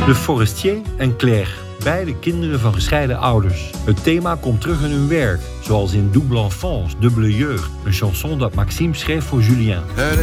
Le Forestier en Claire, beide kinderen van gescheiden ouders. Het thema komt terug in hun werk, zoals in Double Enfance, Dubbele Jeugd, een chanson dat Maxime schreef voor Julien.